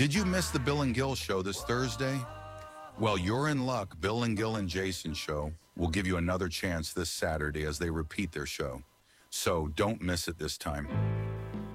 Did you miss the Bill and Gil show this Thursday? Well, you're in luck. Bill and Gil and Jason show will give you another chance this Saturday as they repeat their show. So don't miss it this time.